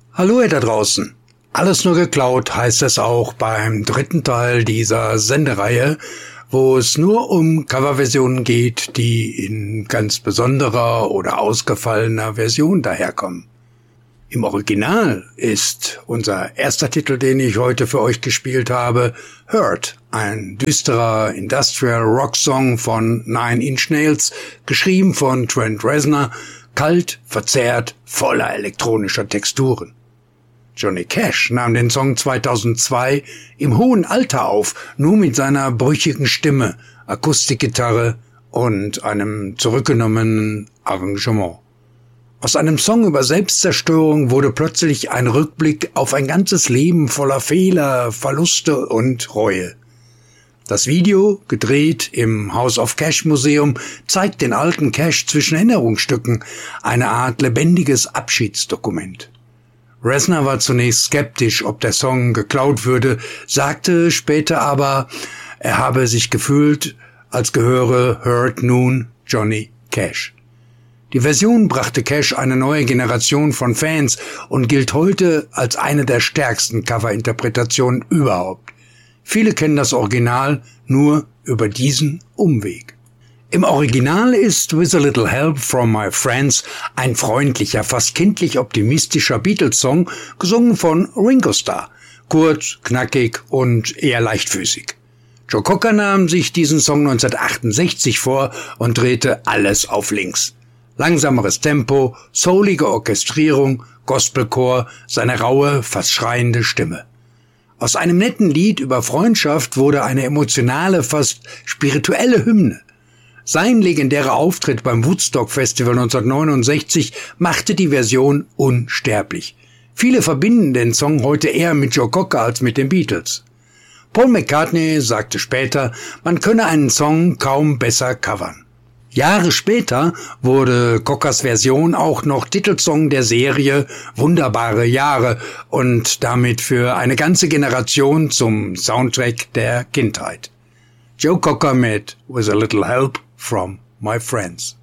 Hallo ihr da draußen. Alles nur geklaut heißt es auch beim dritten Teil dieser Sendereihe, wo es nur um Coverversionen geht, die in ganz besonderer oder ausgefallener Version daherkommen. Im Original ist unser erster Titel, den ich heute für euch gespielt habe, Hurt, ein düsterer Industrial-Rock-Song von Nine Inch Nails, geschrieben von Trent Reznor, kalt, verzerrt, voller elektronischer Texturen. Johnny Cash nahm den Song 2002 im hohen Alter auf, nur mit seiner brüchigen Stimme, Akustikgitarre und einem zurückgenommenen Arrangement. Aus einem Song über Selbstzerstörung wurde plötzlich ein Rückblick auf ein ganzes Leben voller Fehler, Verluste und Reue. Das Video, gedreht im House of Cash Museum, zeigt den alten Cash zwischen Erinnerungsstücken, eine Art lebendiges Abschiedsdokument. Reznor war zunächst skeptisch, ob der Song geklaut würde, sagte später aber, er habe sich gefühlt, als gehöre Hurt nun Johnny Cash. Die Version brachte Cash eine neue Generation von Fans und gilt heute als eine der stärksten Coverinterpretationen überhaupt. Viele kennen das Original nur über diesen Umweg. Im Original ist With a Little Help from My Friends ein freundlicher, fast kindlich optimistischer Beatles-Song, gesungen von Ringo Starr. Kurz, knackig und eher leichtfüßig. Joe Cocker nahm sich diesen Song 1968 vor und drehte alles auf links. Langsameres Tempo, soulige Orchestrierung, Gospelchor, seine raue, fast schreiende Stimme. Aus einem netten Lied über Freundschaft wurde eine emotionale, fast spirituelle Hymne. Sein legendärer Auftritt beim Woodstock Festival 1969 machte die Version unsterblich. Viele verbinden den Song heute eher mit Joe Cocker als mit den Beatles. Paul McCartney sagte später, man könne einen Song kaum besser covern. Jahre später wurde Cockers Version auch noch Titelsong der Serie Wunderbare Jahre und damit für eine ganze Generation zum Soundtrack der Kindheit. Joe Cocker mit With a Little Help from My Friends.